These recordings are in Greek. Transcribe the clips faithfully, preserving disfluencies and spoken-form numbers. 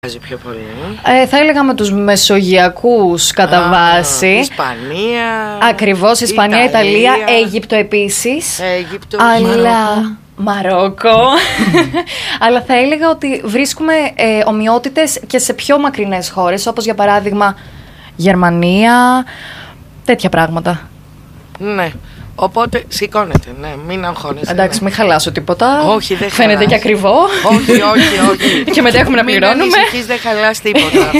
Πιο πολύ. Ε, θα έλεγα με τους μεσογειακούς κατά βάση. Ισπανία. Ακριβώς, Ισπανία, Ιταλία, Ιταλία Αίγυπτο επίσης. Αίγυπτο, αλλά... Μαρόκο. Αλλά θα έλεγα ότι βρίσκουμε ε, ομοιότητες και σε πιο μακρινές χώρες, όπως για παράδειγμα Γερμανία, τέτοια πράγματα. Ναι. Οπότε σηκώνεται, ναι, μην αγχώνεσαι. Εντάξει, ναι. μην χαλάσω τίποτα. Όχι, δεν φαίνεται χαλάς. και ακριβό. Όχι, όχι, όχι. Και μετά έχουμε να πληρώνουμε. Μην ανησυχείς, δεν χαλάς τίποτα.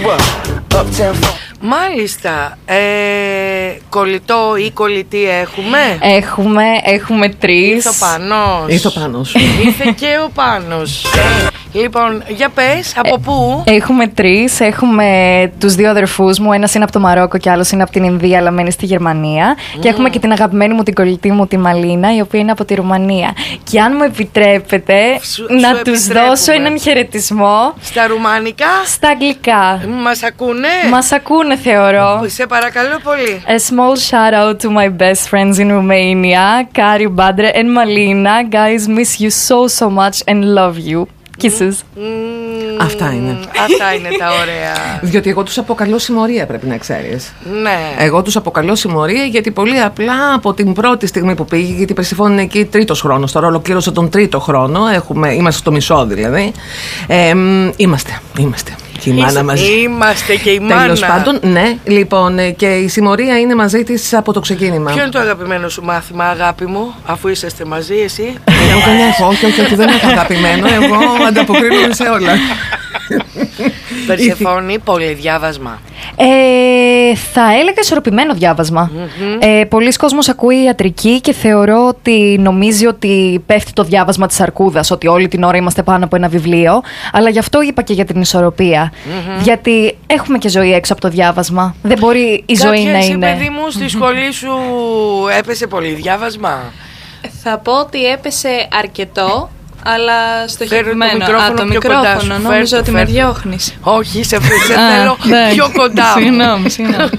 Μάλιστα. Ε, κολλητό ή κολλητή έχουμε. Έχουμε, έχουμε τρεις. Ήρθε ο Πάνος. Ήρθε ο Πάνος. Ήρθε και ο Πάνος. Λοιπόν, για πες, από πού? Έχουμε τρεις. Έχουμε τους δύο αδερφούς μου. Ένας είναι από το Μαρόκο και άλλος είναι από την Ινδία, αλλά μένει στη Γερμανία. Mm. Και έχουμε και την αγαπημένη μου την κολλητή μου, τη Μαλίνα, η οποία είναι από τη Ρουμανία. Και αν μου επιτρέπετε, σου, να σου τους δώσω έναν χαιρετισμό. Στα ρουμάνικα. Στα αγγλικά. Μας ακούνε. Μας ακούνε, θεωρώ. Σε παρακαλώ πολύ. A small shout out to my best friends in Romania, Kari, Badre and Malina. Guys, miss you so so much and love you. Kisses. Mm, Αυτά είναι. Αυτά είναι τα ωραία. Διότι εγώ τους αποκαλώ συμμορία, πρέπει να ξέρεις. Ναι. Εγώ τους αποκαλώ συμμορία γιατί πολύ απλά από την πρώτη στιγμή που πήγε, γιατί η Περσιφόνη είναι εκεί τρίτος χρόνος, τώρα ολοκλήρωσε τον τρίτο χρόνο, έχουμε, είμαστε στο μισό δηλαδή. Ε, είμαστε, είμαστε. Και η μάνα μαζί. Είμαστε και η μάνα. Τέλος πάντων, ναι. Λοιπόν, και η συμμορία είναι μαζί της από το ξεκίνημα. Ποιο είναι το αγαπημένο σου μάθημα, αγάπη μου, αφού είσαστε μαζί, εσύ? Εγώ δεν έχω, όχι, όχι, όχι, δεν έχω αγαπημένο. Εγώ ανταποκρίνομαι σε όλα. Περσεφόνη, πολυδιάβασμα. Ε, θα έλεγα ισορροπημένο διάβασμα. Mm-hmm. Ε, πολλοί κόσμος ακούει ιατρική και θεωρώ ότι νομίζει ότι πέφτει το διάβασμα της αρκούδας, ότι όλη την ώρα είμαστε πάνω από ένα βιβλίο. Αλλά γι' αυτό είπα και για την ισορροπία. Mm-hmm. Γιατί έχουμε και ζωή έξω από το διάβασμα. Δεν μπορεί η Κάποια ζωή να εσύ, είναι. παιδί μου, στη σχολή σου έπεσε πολύ διάβασμα? Θα πω ότι έπεσε αρκετό, αλλά στοχευμένο. Το μικρόφωνο, Α, το πιο μικρόφωνο, κοντά σου. νόμιζα ότι με φέρ' διώχνεις. Όχι, σε, σε θέλω πιο κοντά. Συγγνώμη, συγγνώμη.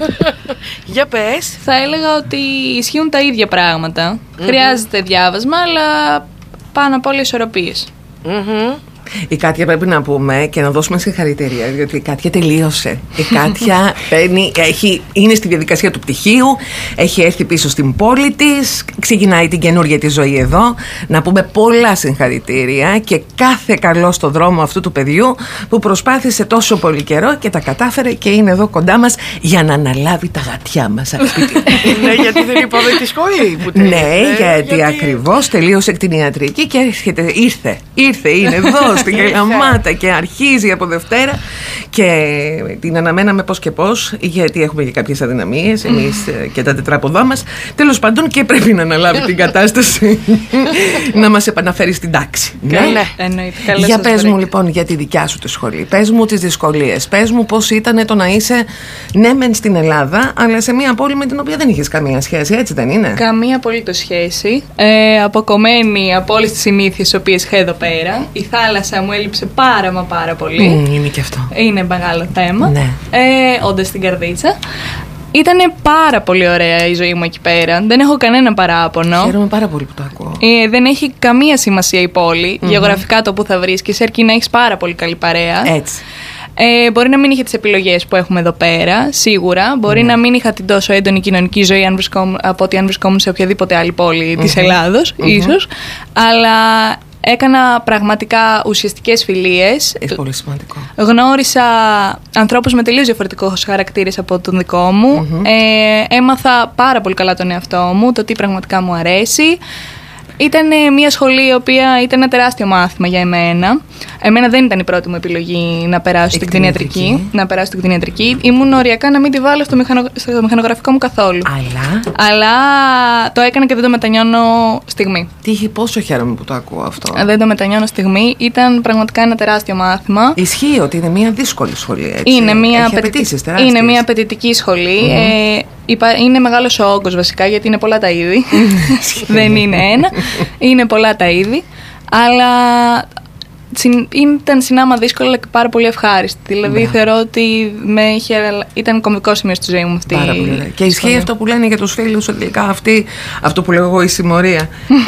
Για πες. Θα έλεγα ότι ισχύουν τα ίδια πράγματα. Mm-hmm. Χρειάζεται διάβασμα, αλλά πάνω απ' όλα ισορροπίες. Mm-hmm. Η Κάτια πρέπει να πούμε και να δώσουμε συγχαρητήρια, διότι η Κάτια τελείωσε. Η Κάτια παίρνει, έχει, είναι στη διαδικασία του πτυχίου, έχει έρθει πίσω στην πόλη της, ξεκινάει την καινούργια της ζωή εδώ. Να πούμε πολλά συγχαρητήρια και κάθε καλό στο δρόμο αυτού του παιδιού που προσπάθησε τόσο πολύ καιρό και τα κατάφερε και είναι εδώ κοντά μας για να αναλάβει τα γατιά μας. Ναι, γιατί δεν είπαμε τη σχολή που τελείωσε. Ναι, γιατί, γιατί... ακριβώς τελείωσε την ιατρική και έρχεται, ήρθε, ήρθε, είναι εδώ στην Καλαμάτα και αρχίζει από Δευτέρα και την αναμέναμε πώς και πώς, γιατί έχουμε και κάποιες αδυναμίες εμείς και τα τετράποδά μας, τέλος πάντων, και πρέπει να αναλάβει την κατάσταση να μας επαναφέρει στην τάξη. Ναι, ναι. Εννοείται. Για πες μου λοιπόν για τη δικιά σου τη σχολή, πες μου τις δυσκολίες, πες μου πώς ήταν το να είσαι ναι μεν στην Ελλάδα αλλά σε μια πόλη με την οποία δεν είχες καμία σχέση, έτσι δεν είναι? Καμία απολύτως σχέση. Ε, αποκομμένη από όλες τις συνήθειες τις οποίες είχα εδώ πέρα. Η θάλασσα μου έλειψε πάρα μα πάρα πολύ. Mm, είναι και αυτό. Είναι μεγάλο θέμα. Ναι. Ε, όντας στην καρδίτσα. Ήτανε πάρα πολύ ωραία η ζωή μου εκεί πέρα. Δεν έχω κανένα παράπονο. Χαίρομαι πάρα πολύ που το ακούω. Ε, δεν έχει καμία σημασία η πόλη. Mm-hmm. Γεωγραφικά το που θα βρίσκεσαι, αρκεί να έχεις πάρα πολύ καλή παρέα. Έτσι. Ε, μπορεί να μην είχε τις επιλογές που έχουμε εδώ πέρα, σίγουρα. Μπορεί mm. να μην είχα την τόσο έντονη κοινωνική ζωή αν από ότι αν βρισκόμουν σε οποιαδήποτε άλλη πόλη mm-hmm. της Ελλάδος, mm-hmm. ίσως. Αλλά έκανα πραγματικά ουσιαστικές φιλίες. Είναι πολύ σημαντικό. Γνώρισα ανθρώπους με τελείως διαφορετικούς χαρακτήρες από τον δικό μου. Mm-hmm. Ε, έμαθα πάρα πολύ καλά τον εαυτό μου, το τι πραγματικά μου αρέσει. Ήταν μια σχολή η οποία ήταν ένα τεράστιο μάθημα για εμένα. Εμένα δεν ήταν η πρώτη μου επιλογή να περάσω στην κτηνιατρική. Να περάσω στην κτηνιατρική. Ήμουν οριακά να μην τη βάλω στο, μηχανο... στο μηχανογραφικό μου καθόλου. Αλλά. Αλλά το έκανα και δεν το μετανιώνω στιγμή. Τι, πόσο χαίρομαι που το ακούω αυτό. Δεν το μετανιώνω στιγμή. Ήταν πραγματικά ένα τεράστιο μάθημα. Ισχύει ότι είναι μια δύσκολη σχολή, έτσι. Είναι μια, απαιτητική, είναι μια απαιτητική σχολή. Mm-hmm. Ε, είναι μεγάλος ο όγκος βασικά, γιατί είναι πολλά τα είδη. Δεν είναι ένα. Είναι πολλά τα είδη. Αλλά συν, ήταν συνάμα δύσκολα αλλά και πάρα πολύ ευχάριστη. Δηλαδή Μπράβο. θεωρώ ότι με είχε, ήταν κομβικό σημείο στη ζωή μου αυτή. Πάρα πολύ. Και ισχύει αυτό που λένε για τους φίλους, ότι τελικά αυτή, αυτό που λέω εγώ η συμμορία,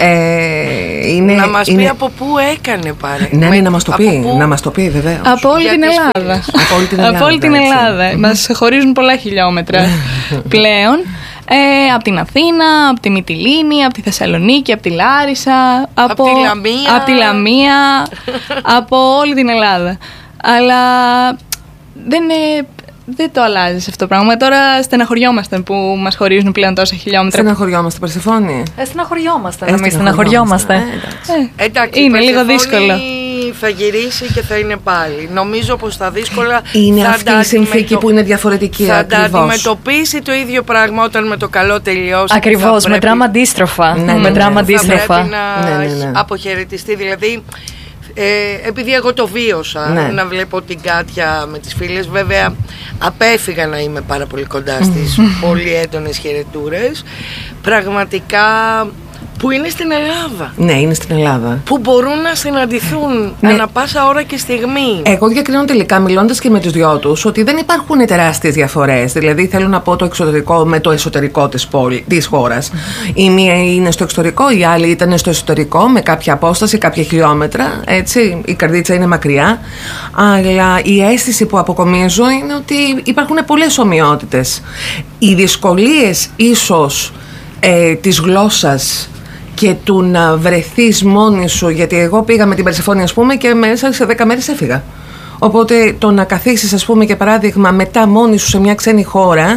ε, είναι, να μας είναι... πει από πού έκανε πάρε. Ναι, ναι, Με- να μας το από πει, πού- να μας το πει βεβαίως. Από όλη Για την τις Ελλάδα. Από όλη την Ελλάδα, Από όλη την έτσι. Ελλάδα. Μας χωρίζουν πολλά χιλιόμετρα πλέον. Ε, από την Αθήνα, από τη Μυτιλήνη, από τη Θεσσαλονίκη, από τη Λάρισα, από, τη Λαμία. από τη Λαμία, από όλη την Ελλάδα. Αλλά δεν, είναι, δεν το αλλάζει αυτό το πράγμα. Τώρα στεναχωριόμαστε που μας χωρίζουν πλέον τόσα χιλιόμετρα. Στεναχωριόμαστε, Περσεφόνη. Ε, στεναχωριόμαστε. Ε, Να μην στεναχωριόμαστε. στεναχωριόμαστε. Ε, εντάξει. Ε, Εντάξει, είναι η λίγο Περσεφόνη δύσκολο. θα γυρίσει και θα είναι πάλι. Νομίζω πως τα δύσκολα Είναι θα αυτή τα η συνθήκη αντιμετω- που είναι διαφορετική. θα τα ακριβώς. αντιμετωπίσει το ίδιο πράγμα όταν με το καλό τελειώσει. Ακριβώς, Θα πρέπει- μετράμε αντίστροφα. Ναι, ναι, ναι. Μετράμε Θα αντίστροφα. Θα πρέπει να Ναι, ναι, ναι. αποχαιρετιστεί. Δηλαδή, ε, επειδή εγώ το βίωσα, Ναι. να βλέπω την Κάτια με τις φίλες, βέβαια απέφυγα να είμαι πάρα πολύ κοντά στις πολύ έντονες χαιρετούρες. Πραγματικά, που είναι στην Ελλάδα. Ναι, είναι στην Ελλάδα. Που μπορούν να συναντηθούν Ναι. ανά πάσα ώρα και στιγμή. Εγώ διακρίνω τελικά, μιλώντας και με τους δυο τους, ότι δεν υπάρχουν τεράστιες διαφορές. Δηλαδή, θέλω να πω το εξωτερικό με το εσωτερικό της, πόλη, της χώρας. Η μία είναι στο εξωτερικό, η άλλη ήταν στο εσωτερικό, με κάποια απόσταση, κάποια χιλιόμετρα. Έτσι, η καρδίτσα είναι μακριά. Αλλά η αίσθηση που αποκομίζω είναι ότι υπάρχουν πολλές ομοιότητες. Οι δυσκολίες ίσως ε, της γλώσσας και του να βρεθείς μόνη σου, γιατί εγώ πήγα με την Περσεφόνη, ας πούμε, και μέσα σε δέκα μέρες έφυγα. Οπότε το να καθίσεις, ας πούμε, και παράδειγμα μετά μόνη σου σε μια ξένη χώρα,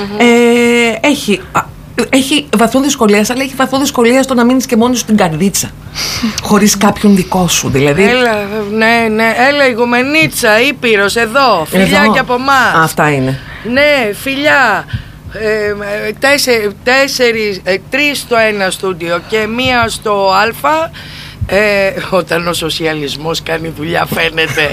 ε, έχει, α, έχει βαθμό δυσκολίας, αλλά έχει βαθμό δυσκολίας το να μείνεις και μόνη σου στην καρδίτσα χωρίς κάποιον δικό σου, δηλαδή. Έλα, ναι, ναι, έλα Ηγουμενίτσα, Ήπειρος, εδώ, φιλιά Εδώ. και από εμάς. Αυτά είναι. Ναι, φιλιά. Ε, ε, τέσσερι, τέσσερις, ε, τρεις στο ένα στούντιο και μία στο Α. Ε, όταν ο σοσιαλισμός κάνει δουλειά φαίνεται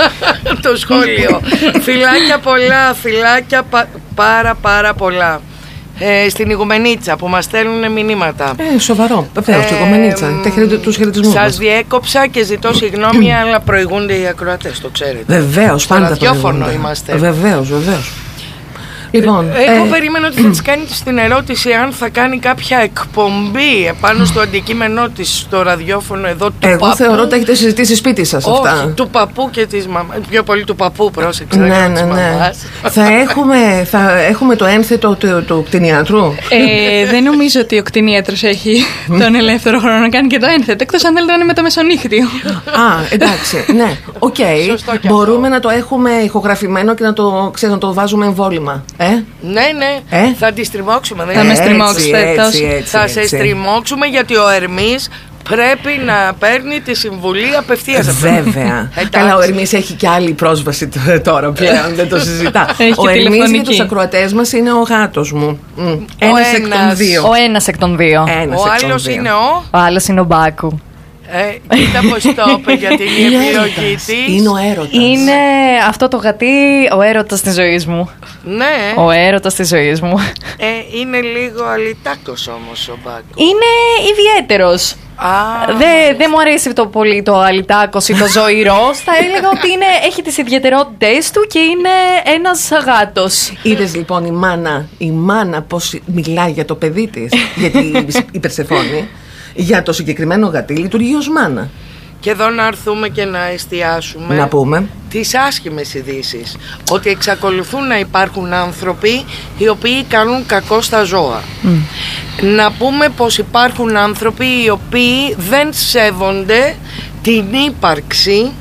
το σχόλιο. Φιλάκια πολλά, φιλάκια πα, πάρα πάρα πολλά. Ε, στην Ηγουμενίτσα που μας στέλνουν μηνύματα. Ε, σοβαρό, βεβαίως, η Ηγουμενίτσα. Τα χαιρετ- τους χαιρετισμούς Σας μας. διέκοψα και ζητώ συγγνώμη, αλλά προηγούνται οι ακροατές, το ξέρετε. Βεβαίως, Στο πάντα ραδιόφωνο προηγούνται. είμαστε. Βεβαίως, βεβαίως. Λοιπόν, Εγώ ε, περίμενα ότι θα της κάνει την ερώτηση αν θα κάνει κάποια εκπομπή επάνω στο αντικείμενό της στο ραδιόφωνο εδώ του εγώ παππού. θεωρώ ότι τα έχετε συζητήσει σπίτι σας αυτά. Όχι, του παππού και της μαμάς. Πιο πολύ του παππού, πρόσεξε. Ναι, δεν ναι, της ναι. μαμάς. θα, έχουμε, θα έχουμε το ένθετο του, του κτηνιατρού. Ε, δεν νομίζω ότι ο κτηνίατρος έχει τον ελεύθερο χρόνο να κάνει και το ένθετο, εκτός αν θέλετε να είναι με το μεσονύχτιο. Α, εντάξει, ναι, οκ. Σωστό κι Μπορούμε να το έχουμε ηχογραφημένο και να το, ξέρεις, να το βάζουμε εμβόλυμα. Ε? Ναι, ναι, Ε? θα τη στριμώξουμε. Δεν Θα με είναι. στριμώξετε έτσι, τόσο. έτσι, έτσι, Θα σε έτσι. στριμώξουμε γιατί ο Ερμής πρέπει να παίρνει τη συμβουλή απευθείας. Βέβαια. Εντάξει. Καλά, ο Ερμής έχει και άλλη πρόσβαση τ- τώρα πλέον, δεν το συζητά. Έχει Ο και Ερμής για τηλεφωνική. τους ακροατές μας είναι ο γάτος μου. Μμ. Ένας εκ των ένας. δύο. Ο ένας εκ των δύο. Ένας Ο εκ των άλλος δύο. είναι ο. Ο άλλος είναι ο Μπάκου. Ε, κοίτα πως το είπε για την Είναι επιλογή έρωτας. της. Είναι ο έρωτας. Είναι αυτό το γατί ο έρωτας της ζωής μου. Ναι, Ο έρωτας της ζωής μου. ε, είναι λίγο αλυτάκος όμως ο Μπάκο. Είναι ιδιαίτερος. Α, Δεν δε μου αρέσει το πολύ το αλυτάκος ή το ζωηρός. Θα έλεγα ότι είναι, έχει τις ιδιαιτερότητες του και είναι ένας γάτος. Είδες λοιπόν η μάνα, η μάνα πώς μιλάει για το παιδί της, γιατί η Περσεφόνη, για το συγκεκριμένο γατί λειτουργεί ως μάνα. Και εδώ να έρθουμε και να εστιάσουμε Να πούμε. τις άσχημες ειδήσεις. Ότι εξακολουθούν να υπάρχουν άνθρωποι οι οποίοι κάνουν κακό στα ζώα. Να πούμε πως υπάρχουν άνθρωποι οι οποίοι δεν σέβονται την ύπαρξη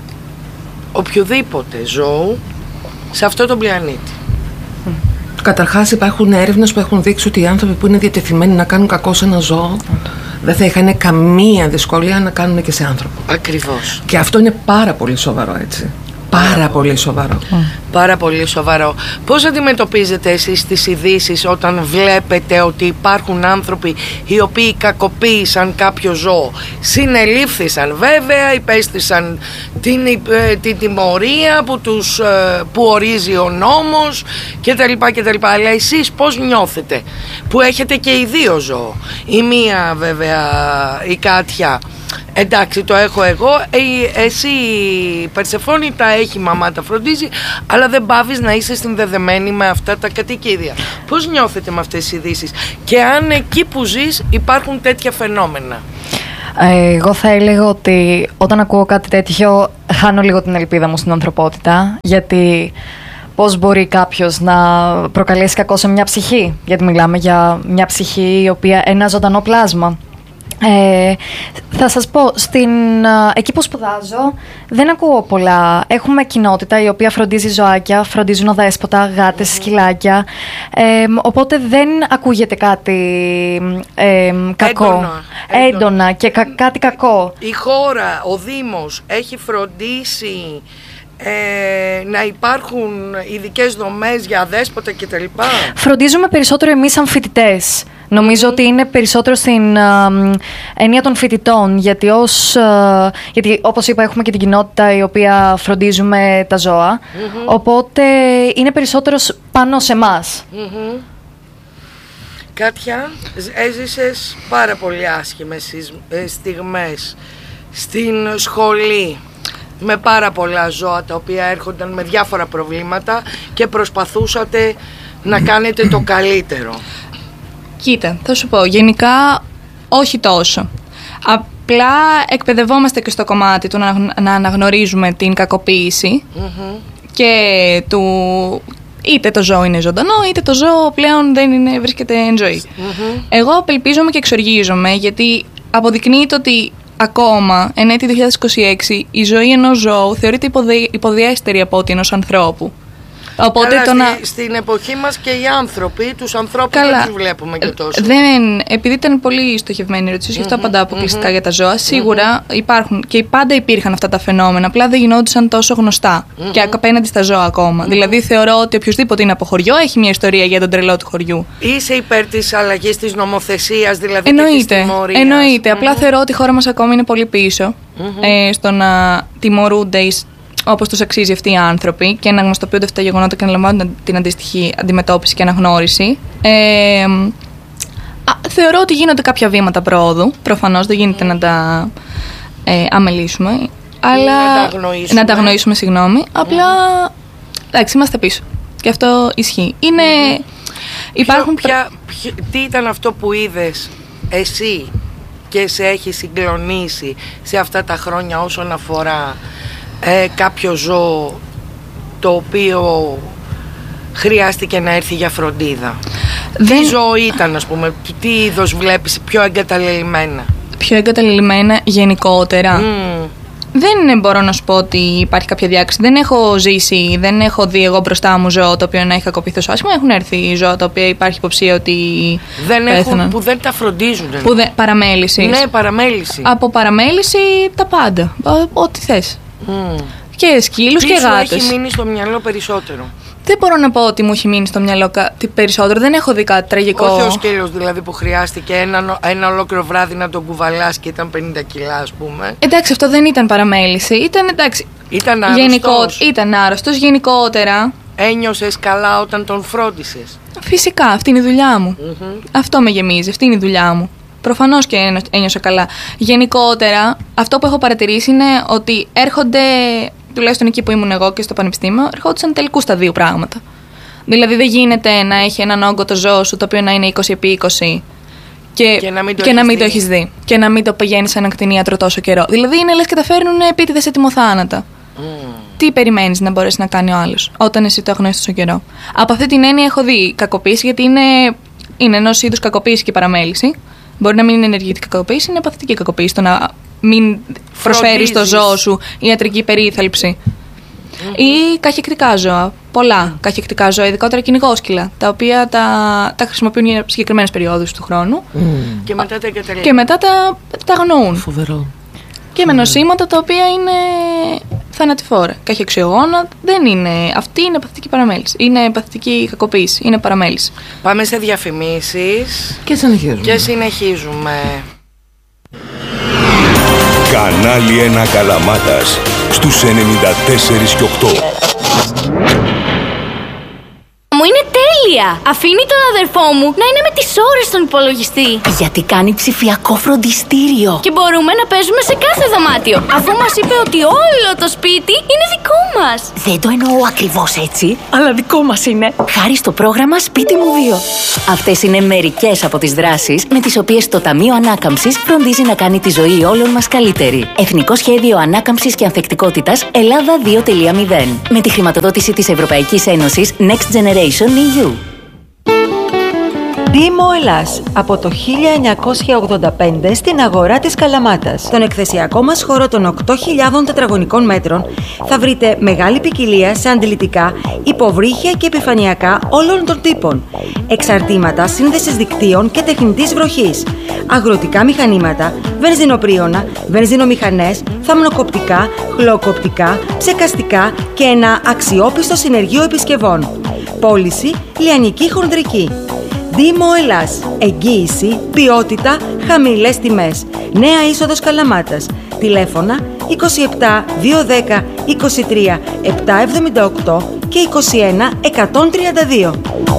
οποιοδήποτε ζώου σε αυτό τον πλανήτη. Καταρχάς υπάρχουν έρευνες που έχουν δείξει ότι οι άνθρωποι που είναι διατεθειμένοι να κάνουν κακό σε ένα ζώο δεν θα είχαν καμία δυσκολία να κάνουν και σε άνθρωπο. Ακριβώς. Και αυτό είναι πάρα πολύ σοβαρό, έτσι. Πάρα πολύ σοβαρό. Πάρα πολύ σοβαρό. Πώς αντιμετωπίζετε εσείς τις ειδήσεις όταν βλέπετε ότι υπάρχουν άνθρωποι οι οποίοι κακοποίησαν κάποιο ζώο? Συνελήφθησαν βέβαια, υπέστησαν την, ε, την τιμωρία που, τους, ε, που ορίζει ο νόμος κτλ, κτλ. Αλλά εσείς πώς νιώθετε που έχετε και οι δύο ζώο? Η μία βέβαια, η Κάτια, Εντάξει, το έχω εγώ. Ε, εσύ, η Περσεφόνη, τα έχει η μαμά, τα φροντίζει, αλλά δεν πάβεις να είσαι συνδεδεμένη με αυτά τα κατοικίδια. Πώς νιώθετε με αυτές τις ειδήσεις και αν εκεί που ζεις υπάρχουν τέτοια φαινόμενα? Εγώ θα έλεγα ότι όταν ακούω κάτι τέτοιο χάνω λίγο την ελπίδα μου στην ανθρωπότητα, γιατί πώς μπορεί κάποιος να προκαλέσει κακό σε μια ψυχή, γιατί μιλάμε για μια ψυχή η οποία ένα ζωντανό πλάσμα. Ε, θα σας πω, στην, εκεί που σπουδάζω δεν ακούω πολλά. Έχουμε κοινότητα η οποία φροντίζει ζωάκια, φροντίζουν οδέσποτα, γάτες, σκυλάκια, ε, οπότε δεν ακούγεται κάτι ε, κακό, έντονα, έντονα, έντονα και κα, κάτι κακό. Η χώρα, ο Δήμος έχει φροντίσει ε, να υπάρχουν ειδικές δομές για αδέσποτα κτλ? Φροντίζουμε περισσότερο εμείς σαν φοιτητές. Νομίζω mm. ότι είναι περισσότερο στην uh, έννοια των φοιτητών, γιατί, ως, uh, γιατί όπως είπα έχουμε και την κοινότητα η οποία φροντίζουμε τα ζώα, mm-hmm. οπότε είναι περισσότερο πάνω σε εμάς. Mm-hmm. Κάτια, έζησες πάρα πολύ άσχημες στιγμές στην σχολή με πάρα πολλά ζώα τα οποία έρχονταν με διάφορα προβλήματα και προσπαθούσατε να κάνετε το καλύτερο. Κοίτα, θα σου πω, γενικά όχι τόσο. Απλά εκπαιδευόμαστε και στο κομμάτι του να, να αναγνωρίζουμε την κακοποίηση mm-hmm. και του είτε το ζώο είναι ζωντανό είτε το ζώο πλέον δεν είναι, βρίσκεται εν ζωή. Mm-hmm. Εγώ απελπίζομαι και εξοργίζομαι γιατί αποδεικνύεται ότι ακόμα εν έτη δύο χιλιάδες είκοσι έξι η ζωή ενός ζώου θεωρείται υποδι... υποδιέστερη από ότι ενός ανθρώπου. Οπότε Καλά, το να... στη, στην εποχή μας και οι άνθρωποι, τους ανθρώπους Καλά. δεν τους βλέπουμε και τόσο. Δεν, επειδή ήταν πολύ στοχευμένη η ερώτηση, γι' αυτό mm-hmm, απαντάω αποκλειστικά mm-hmm. για τα ζώα. Σίγουρα mm-hmm. υπάρχουν και πάντα υπήρχαν αυτά τα φαινόμενα, απλά δεν γινόντουσαν τόσο γνωστά mm-hmm. και απέναντι στα ζώα ακόμα. Mm-hmm. Δηλαδή θεωρώ ότι οποιοδήποτε είναι από χωριό έχει μια ιστορία για τον τρελό του χωριού. Είσαι υπέρ της αλλαγής της νομοθεσίας, δηλαδή εννοείται, και της τιμωρίας? Εννοείται. Mm-hmm. Απλά θεωρώ ότι η χώρα μας ακόμα είναι πολύ πίσω mm-hmm. ε, στο να τιμωρούνται όπως τους αξίζει αυτοί οι άνθρωποι και να γνωστοποιούνται αυτά τα γεγονότα και να λαμβάνουν την αντίστοιχη αντιμετώπιση και αναγνώριση. Ε, α, θεωρώ ότι γίνονται κάποια βήματα πρόοδου. Προφανώς δεν γίνεται mm. να τα ε, αμελήσουμε. Αλλά να τα αγνοήσουμε. Να τα αγνοήσουμε, συγγνώμη. Mm. Απλά, εντάξει, είμαστε πίσω. Και αυτό ισχύει. Είναι, mm. υπάρχουν... Ποιο, ποια, ποιο, τι ήταν αυτό που είδες εσύ και σε έχει συγκλονίσει σε αυτά τα χρόνια όσον αφορά Ε, κάποιο ζώο το οποίο χρειάστηκε να έρθει για φροντίδα? Δεν... Τι ζώο ήταν, ας πούμε, τι είδος βλέπεις πιο εγκαταλελειμμένα? Πιο εγκαταλελειμμένα γενικότερα mm. Δεν μπορώ να σου πω ότι υπάρχει κάποια διάκριση. Δεν έχω ζήσει, δεν έχω δει εγώ μπροστά μου ζώο το οποίο να έχει κακοποιηθεί τόσο άσχημα. Έχουν έρθει ζώα τα οποία υπάρχει υποψία ότι δεν έχουν, που δεν τα φροντίζουν. Που δεν, παραμέληση. Ναι, παραμέληση. Από παραμέληση τα πάντα, ό,τι θες. Mm. Και σκύλους και γάτες. Τι σου έχει μείνει στο μυαλό περισσότερο? Δεν μπορώ να πω ότι μου έχει μείνει στο μυαλό κάτι περισσότερο. Δεν έχω δει κάτι τραγικό. Όχι ο σκύλος δηλαδή που χρειάστηκε ένα, ένα ολόκληρο βράδυ να τον κουβαλάς και ήταν πενήντα κιλά, ας πούμε. Εντάξει, αυτό δεν ήταν παραμέληση. Ήταν εντάξει. Ήταν άρρωστος. Γενικό, ήταν άρρωστος. Γενικότερα. Ένιωσες καλά όταν τον φρόντισες? Φυσικά, αυτή είναι η δουλειά μου. Mm-hmm. Αυτό με γεμίζει, αυτή είναι η δουλειά μου. Προφανώς και ένιωσα καλά. Γενικότερα, αυτό που έχω παρατηρήσει είναι ότι έρχονται, τουλάχιστον εκεί που ήμουν εγώ και στο πανεπιστήμιο, ερχόντουσαν τελικού σταδίου πράγματα. Δηλαδή δεν γίνεται να έχει έναν όγκο το ζώο σου το οποίο να είναι είκοσι επί είκοσι και, και να μην το, και να μην το έχεις δει και να μην το πηγαίνεις σε έναν κτηνίατρο τόσο καιρό. Δηλαδή είναι λες και τα φέρνουν επίτηδες ετοιμοθάνατα. Mm. Τι περιμένεις να μπορέσει να κάνει ο άλλος όταν εσύ το αγνοείς τόσο καιρό? Από αυτή την έννοια έχω δει κακοποίηση, γιατί είναι, είναι ενός είδους κακοποίηση και παραμέληση. Μπορεί να μην είναι ενεργητική κακοποίηση, είναι παθητική κακοποίηση. Το να μην προσφέρει στο ζώο σου ιατρική περίθαλψη. Mm-hmm. Ή καχεκτικά ζώα. Πολλά mm. καχεκτικά ζώα, ειδικότερα κυνηγόσκυλα, τα οποία τα, τα χρησιμοποιούν για συγκεκριμένες περιόδους του χρόνου. Mm. Και μετά τα εγκαταλείπουν. Και μετά τα, τα αγνοούν. Φοβερό. Και με νοσήματα τα οποία είναι θανατηφόρα. Καχεξιογόνα δεν είναι. Αυτή είναι παθητική παραμέληση. Είναι παθητική κακοποίηση. Είναι παραμέληση. Πάμε σε διαφημίσεις. Και συνεχίζουμε. Και συνεχίζουμε. Κανάλι ένα Καλαμάτας στους ενενήντα τέσσερα και οκτώ. Μου μου είναι τέλεια. Αφήνει τον αδερφό μου να είναι με τις ώρες στον υπολογιστή. Γιατί κάνει ψηφιακό φροντιστήριο. Και μπορούμε να παίζουμε σε κάθε δωμάτιο, αφού μας είπε ότι όλο το σπίτι είναι δικό μας. Δεν το εννοώ ακριβώς έτσι, αλλά δικό μας είναι. Χάρη στο πρόγραμμα Σπίτι μου δύο. Αυτές είναι μερικές από τις δράσεις με τις οποίες το Ταμείο Ανάκαμψης φροντίζει να κάνει τη ζωή όλων μας καλύτερη. Εθνικό Σχέδιο Ανάκαμψης και Ανθεκτικότητας Ελλάδα δύο κόμμα μηδέν. Με τη χρηματοδότηση της Ευρωπαϊκής Ένωσης Next Generation ι γιου. Δήμο Ελλάς, από το χίλια εννιακόσια ογδόντα πέντε στην αγορά της Καλαμάτας. Στον εκθεσιακό μας χώρο των οκτώ χιλιάδων τετραγωνικών μέτρων θα βρείτε μεγάλη ποικιλία σε αντιλητικά, υποβρύχια και επιφανειακά όλων των τύπων, εξαρτήματα σύνδεσης δικτύων και τεχνητής βροχής, αγροτικά μηχανήματα, βενζινοπρίωνα, βενζινομηχανές, θαμνοκοπτικά, χλωκοπτικά, ψεκαστικά και ένα αξιόπιστο συνεργείο επισκευών. Πώληση λιανική χονδρική. Δήμο Ελλάς. Εγγύηση, ποιότητα, χαμηλές τιμές. Νέα είσοδος Καλαμάτας. Τηλέφωνα είκοσι επτά διακόσια δέκα είκοσι τρία επτακόσια εβδομήντα οκτώ και είκοσι ένα εκατόν τριάντα δύο.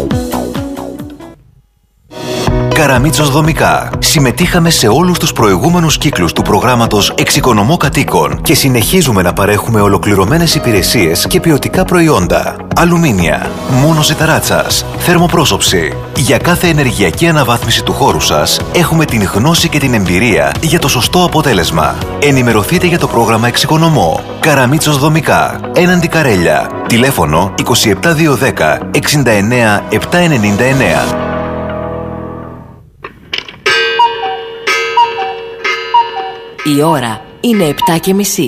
Καραμίτσος Δομικά. Συμμετείχαμε σε όλους τους προηγούμενους κύκλους του προγράμματος Εξοικονομώ Κατοίκων και συνεχίζουμε να παρέχουμε ολοκληρωμένες υπηρεσίες και ποιοτικά προϊόντα. Αλουμίνια, μόνωση ταράτσας, θερμοπρόσωψη. Για κάθε ενεργειακή αναβάθμιση του χώρου σας έχουμε την γνώση και την εμπειρία για το σωστό αποτέλεσμα. Ενημερωθείτε για το πρόγραμμα Εξοικονομώ. Καραμίτσος Δομικά. Έναντι Καρέλια. Τηλέφωνο είκοσι επτά διακόσια δέκα εξήντα εννέα επτακόσια ενενήντα εννέα. Η ώρα είναι επτά και μισή.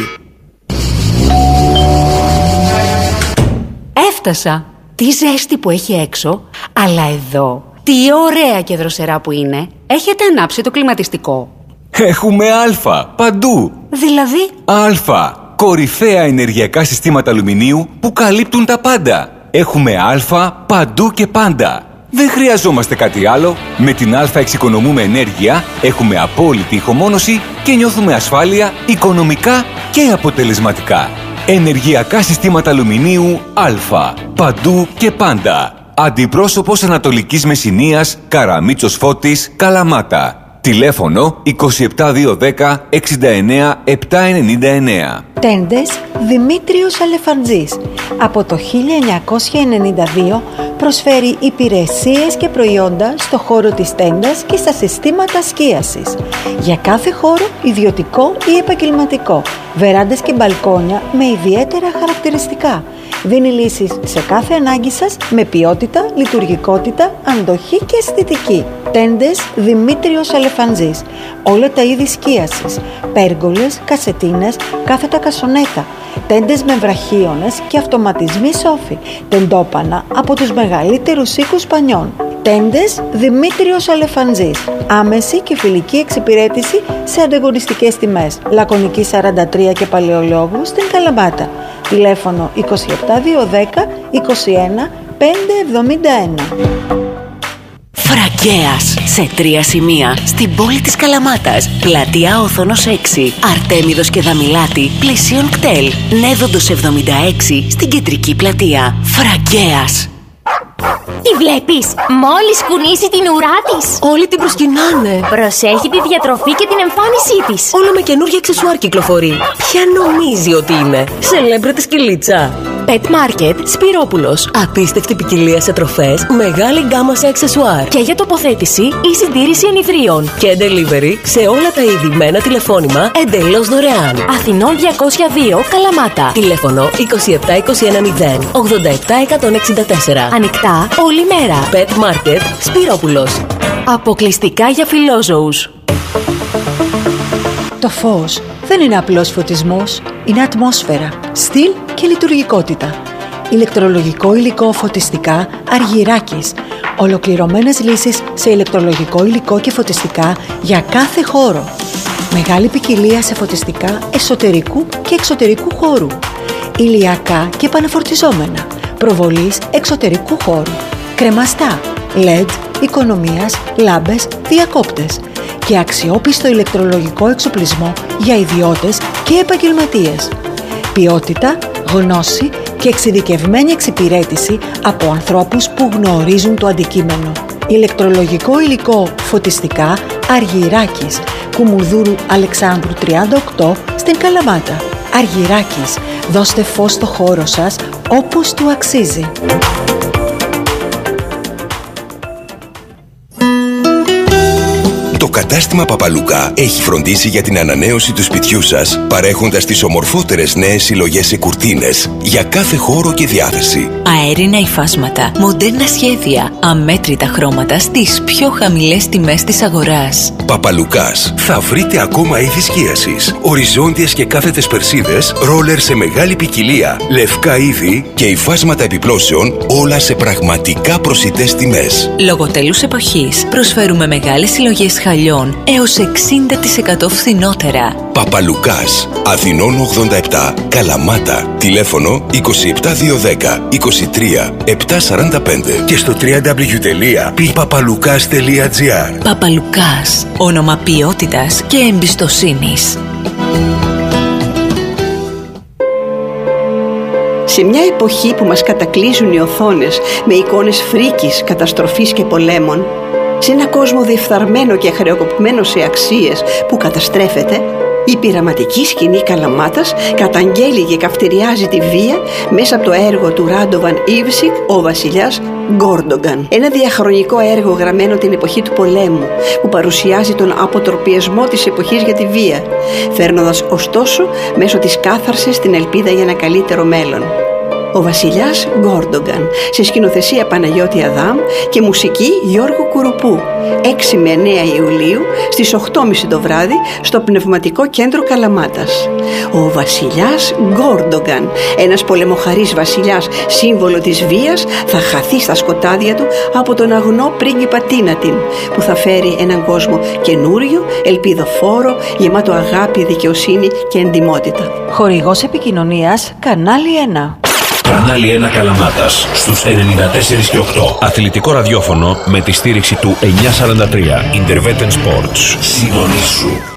Έφτασα. Τι ζέστη που έχει έξω, αλλά εδώ τι ωραία και δροσερά που είναι. Έχετε ανάψει το κλιματιστικό? Έχουμε Α παντού. Δηλαδή? Α. Κορυφαία ενεργειακά συστήματα αλουμινίου που καλύπτουν τα πάντα. Έχουμε Α παντού και πάντα. Δεν χρειαζόμαστε κάτι άλλο. Με την Α εξοικονομούμε ενέργεια, έχουμε απόλυτη ηχομόνωση και νιώθουμε ασφάλεια οικονομικά και αποτελεσματικά. Ενεργειακά συστήματα αλουμινίου Α. Παντού και πάντα. Αντιπρόσωπος Ανατολικής Μεσσηνίας, Καραμίτσος Φώτης, Καλαμάτα. Τηλέφωνο είκοσι επτά διακόσια δέκα εξήντα εννέα επτακόσια ενενήντα εννέα. Τέντες Δημήτριος Αλεφαντζής. Από το χίλια εννιακόσια ενενήντα δύο προσφέρει υπηρεσίες και προϊόντα στο χώρο της τέντας και στα συστήματα σκίασης. Για κάθε χώρο, ιδιωτικό ή επαγγελματικό. Βεράντες και μπαλκόνια με ιδιαίτερα χαρακτηριστικά. Δίνει λύσεις σε κάθε ανάγκη σας με ποιότητα, λειτουργικότητα, αντοχή και αισθητική. Τέντες Δημήτριος Αλεφαντζής. Όλα τα είδη σκίασης. Πέργολες, κασετίνες, κάθετα κασονέτα. Τέντες με βραχίονες και αυτοματισμοί σόφοι. Τεντόπανα από τους μεγαλύτερους οίκους πανιών. Τέντες Δημήτριος Αλεφαντζής. Άμεση και φιλική εξυπηρέτηση σε ανταγωνιστικές τιμές. Λακωνική σαράντα τρία και Παλαιολόγου στην Καλαμάτα. Τηλέφωνο είκοσι επτά διακόσια δέκα είκοσι ένα πεντακόσια εβδομήντα ένα. Φραγκέας, σε τρία σημεία στην πόλη της Καλαμάτας. Πλατεία Όθωνος έξι, Αρτέμιδος και Δαμιλάτη, πλαισίον κτέλ. Νέδοντος εβδομήντα έξι στην κεντρική πλατεία. Φραγκέας. Τι βλέπεις? Μόλις κουνήσει την ουρά της, Όλοι την προσκυνάνε. προσέχει τη διατροφή και την εμφάνισή της. Όλο με καινούργια αξεσουάρ κυκλοφορεί. Ποια νομίζει ότι είναι? Σελέμπρετη σκυλίτσα. Pet Market Σπυρόπουλος. Απίστευτη ποικιλία σε τροφές, μεγάλη γκάμα σε αξεσουάρ. Και για τοποθέτηση ή συντήρηση ενιδρίων. Και delivery σε όλα τα είδη με ένα τηλεφώνημα εντελώς δωρεάν. Αθηνών διακόσια δύο, Καλαμάτα. Τηλέφωνο είκοσι επτά είκοσι ένα μηδέν ογδόντα επτά εκατόν εξήντα τέσσερα. Ανοιχτά όλη μέρα. Pet Market Σπυρόπουλος. Αποκλειστικά για φιλόζωους. Το φως δεν είναι απλός φωτισμός, είναι ατμόσφαιρα, στυλ και λειτουργικότητα. Ηλεκτρολογικό υλικό φωτιστικά Αργυράκης. Ολοκληρωμένες λύσεις σε ηλεκτρολογικό υλικό και φωτιστικά για κάθε χώρο. Μεγάλη ποικιλία σε φωτιστικά εσωτερικού και εξωτερικού χώρου. Ηλιακά και επαναφορτιζόμενα. Προβολής εξωτερικού χώρου. Κρεμαστά, ελ ι ντι, οικονομίας, λάμπες, διακόπτες. Και αξιόπιστο ηλεκτρολογικό εξοπλισμό για ιδιώτες και επαγγελματίες. Ποιότητα, γνώση και εξειδικευμένη εξυπηρέτηση από ανθρώπους που γνωρίζουν το αντικείμενο. Ηλεκτρολογικό υλικό φωτιστικά Αργυράκης, Κουμουνδούρου Αλεξάνδρου τριάντα οκτώ στην Καλαμάτα. Αργυράκης, δώστε φως στο χώρο σας όπως του αξίζει. Το κατάστημα Παπαλουκά έχει φροντίσει για την ανανέωση του σπιτιού σας, παρέχοντας τις ομορφότερες νέες συλλογές σε κουρτίνες για κάθε χώρο και διάθεση. Αέρινα υφάσματα, μοντέρνα σχέδια, αμέτρητα χρώματα στις πιο χαμηλές τιμές της αγοράς. Παπαλουκάς. Θα βρείτε ακόμα είδη σκίασης, οριζόντιες και κάθετες περσίδες, ρόλερ σε μεγάλη ποικιλία, λευκά είδη και υφάσματα επιπλώσεων, όλα σε πραγματικά προσιτές τιμές. Λόγω τέλους εποχής προσφέρουμε μεγάλες συλλογές χαλιών έως εξήντα τοις εκατό φθηνότερα. Παπαλουκάς. Αθηνών ογδόντα επτά, Καλαμάτα. Τηλέφωνο είκοσι επτά διακόσια δέκα είκοσι τρία επτακόσια σαράντα πέντε και στο double-u double-u double-u τελεία πι παπαλουκάς τελεία τζι άρ. Παπαλουκάς. Όνομα ποιότητας και εμπιστοσύνης. Σε μια εποχή που μας κατακλείζουν οι οθόνες με εικόνες φρίκης, καταστροφής και πολέμων, σε ένα κόσμο διεφθαρμένο και χρεοκοπημένο σε αξίες που καταστρέφεται, η πειραματική σκηνή Καλαμάτας καταγγέλει και καυτηριάζει τη βία μέσα από το έργο του Ράντοβαν Ιβσικ, ο βασιλιάς Γκόρντογκαν. Ένα διαχρονικό έργο γραμμένο την εποχή του πολέμου που παρουσιάζει τον αποτροπιασμό της εποχής για τη βία, φέρνοντας ωστόσο μέσω της κάθαρσης την ελπίδα για ένα καλύτερο μέλλον. Ο βασιλιάς Γκόρντογκαν, σε σκηνοθεσία Παναγιώτη Αδάμ και μουσική Γιώργου Κουρουπού, έξι με εννέα Ιουλίου στις οκτώ και μισή το βράδυ στο Πνευματικό Κέντρο Καλαμάτας. Ο βασιλιάς Γκόρντογκαν, ένας πολεμοχαρής βασιλιάς, σύμβολο της βίας, θα χαθεί στα σκοτάδια του από τον αγνό πρίγκιπα Τίνατιν, που θα φέρει έναν κόσμο καινούριο, ελπιδοφόρο, γεμάτο αγάπη, δικαιοσύνη και εντιμότητα. Χορηγός επικοινωνίας Κανάλι ένα. Κανάλι ένα Καλαμάτας στους ενενήντα τέσσερα και οκτώ. Αθλητικό ραδιόφωνο με τη στήριξη του εννιακόσια σαράντα τρία Intervetten Sports. Συντονίσου.